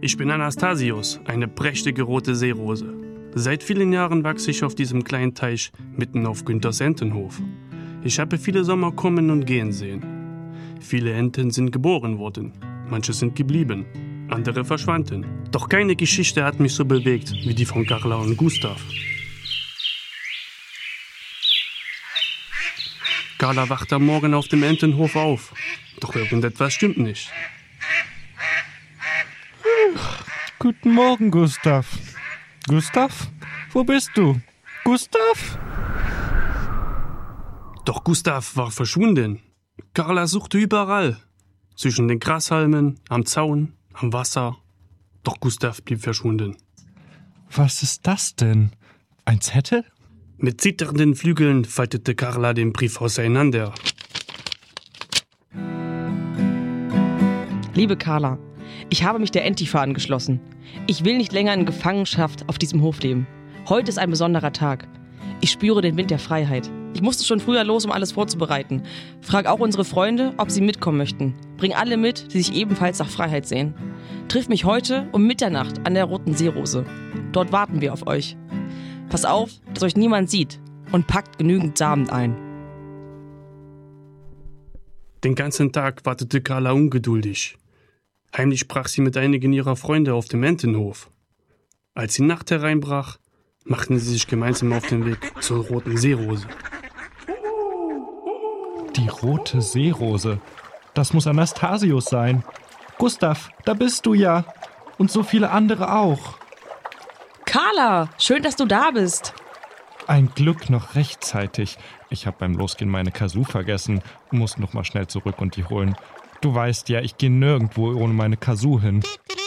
Ich bin Anastasius, eine prächtige rote Seerose. Seit vielen Jahren wachse ich auf diesem kleinen Teich mitten auf Günthers Entenhof. Ich habe viele Sommer kommen und gehen sehen. Viele Enten sind geboren worden, manche sind geblieben, andere verschwanden. Doch keine Geschichte hat mich so bewegt wie die von Carla und Gustav. Carla wacht am Morgen auf dem Entenhof auf, doch irgendetwas stimmt nicht. Guten Morgen, Gustav. Gustav? Wo bist du? Gustav? Doch Gustav war verschwunden. Carla suchte überall. Zwischen den Grashalmen, am Zaun, am Wasser. Doch Gustav blieb verschwunden. Was ist das denn? Ein Zettel? Mit zitternden Flügeln faltete Carla den Brief auseinander. Liebe Carla, ich habe mich der Entifa angeschlossen. Ich will nicht länger in Gefangenschaft auf diesem Hof leben. Heute ist ein besonderer Tag. Ich spüre den Wind der Freiheit. Ich musste schon früher los, um alles vorzubereiten. Frag auch unsere Freunde, ob sie mitkommen möchten. Bring alle mit, die sich ebenfalls nach Freiheit sehen. Triff mich heute um Mitternacht an der Roten Seerose. Dort warten wir auf euch. Pass auf, dass euch niemand sieht und packt genügend Samen ein. Den ganzen Tag wartete Carla ungeduldig. Heimlich sprach sie mit einigen ihrer Freunde auf dem Entenhof. Als die Nacht hereinbrach, machten sie sich gemeinsam auf den Weg zur Roten Seerose. Die Rote Seerose. Das muss Anastasius sein. Gustav, da bist du ja. Und so viele andere auch. Carla, schön, dass du da bist. Ein Glück noch rechtzeitig. Ich habe beim Losgehen meine Kazoo vergessen. Muss noch mal schnell zurück und die holen. Du weißt ja, ich gehe nirgendwo ohne meine Kazoo hin.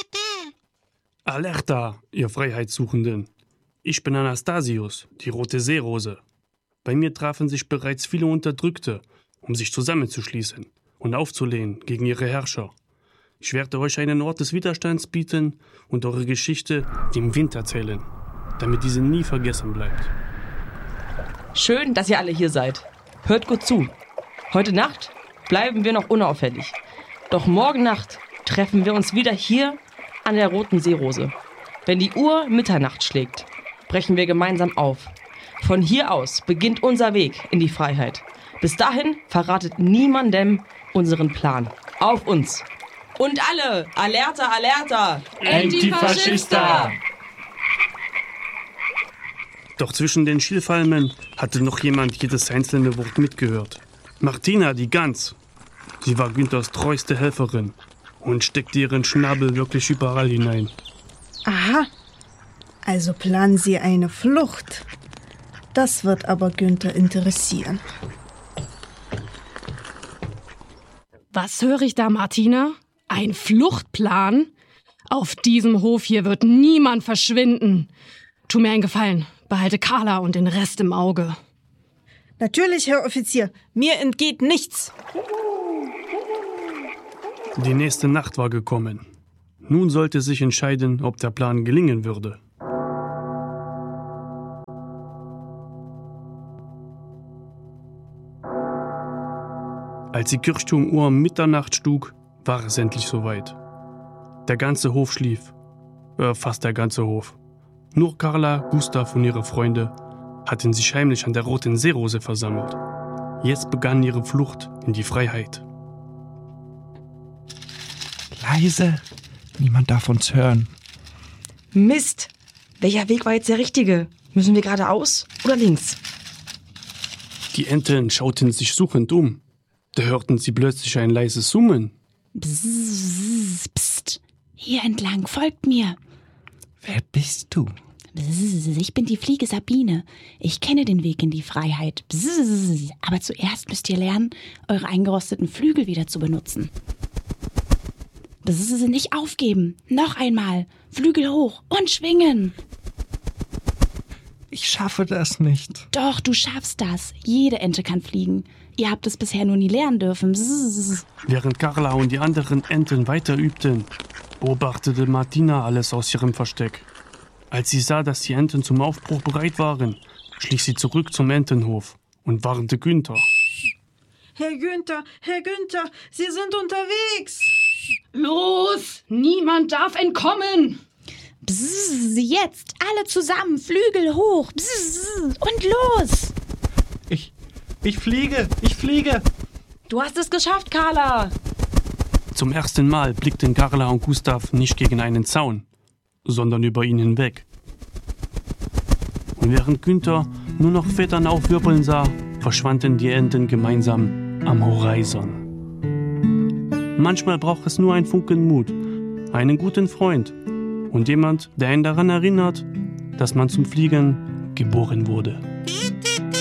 Alerta, ihr Freiheitssuchenden. Ich bin Anastasius, die Rote Seerose. Bei mir trafen sich bereits viele Unterdrückte, um sich zusammenzuschließen und aufzulehnen gegen ihre Herrscher. Ich werde euch einen Ort des Widerstands bieten und eure Geschichte dem Wind erzählen, damit diese nie vergessen bleibt. Schön, dass ihr alle hier seid. Hört gut zu. Heute Nacht bleiben wir noch unauffällig. Doch morgen Nacht treffen wir uns wieder hier an der Roten Seerose. Wenn die Uhr Mitternacht schlägt, brechen wir gemeinsam auf. Von hier aus beginnt unser Weg in die Freiheit. Bis dahin verratet niemandem unseren Plan. Auf uns! Und alle! Alerta, alerta! Antifaschista! Doch zwischen den Schilfhalmen hatte noch jemand jedes einzelne Wort mitgehört. Martina, die Gans. Sie war Günthers treueste Helferin und steckte ihren Schnabel wirklich überall hinein. Aha, also planen Sie eine Flucht. Das wird aber Günther interessieren. Was höre ich da, Martina? Ein Fluchtplan? Auf diesem Hof hier wird niemand verschwinden. Tu mir einen Gefallen, behalte Carla und den Rest im Auge. Natürlich, Herr Offizier, mir entgeht nichts. Die nächste Nacht war gekommen. Nun sollte sich entscheiden, ob der Plan gelingen würde. Als die Kirchturmuhr um Mitternacht schlug, war es endlich soweit. Der ganze Hof schlief. Fast der ganze Hof. Nur Carla, Gustav und ihre Freunde hatten sich heimlich an der Roten Seerose versammelt. Jetzt begann ihre Flucht in die Freiheit. Leise, niemand darf uns hören. Mist! Welcher Weg war jetzt der richtige? Müssen wir geradeaus oder links? Die Enten schauten sich suchend um. Da hörten sie plötzlich ein leises Summen. Bzzz, pst, hier entlang, folgt mir. Wer bist du? Bzzz, ich bin die Fliege Sabine. Ich kenne den Weg in die Freiheit. Bzzz, aber zuerst müsst ihr lernen, eure eingerosteten Flügel wieder zu benutzen. Bzzz, nicht aufgeben. Noch einmal. Flügel hoch und schwingen. Ich schaffe das nicht. Doch, du schaffst das. Jede Ente kann fliegen. Ihr habt es bisher nur nie lernen dürfen. Bzzz. Während Carla und die anderen Enten weiter übten, beobachtete Martina alles aus ihrem Versteck. Als sie sah, dass die Enten zum Aufbruch bereit waren, schlich sie zurück zum Entenhof und warnte Günther. Herr Günther, Sie sind unterwegs. Los! Niemand darf entkommen! Bzzz, jetzt alle zusammen, Flügel hoch. Bzzz, und los! Ich fliege! Du hast es geschafft, Carla! Zum ersten Mal blickten Carla und Gustav nicht gegen einen Zaun, sondern über ihn hinweg. Und während Günther nur noch Federn aufwirbeln sah, verschwanden die Enten gemeinsam am Horizont. Manchmal braucht es nur einen Funken Mut, einen guten Freund und jemand, der einen daran erinnert, dass man zum Fliegen geboren wurde.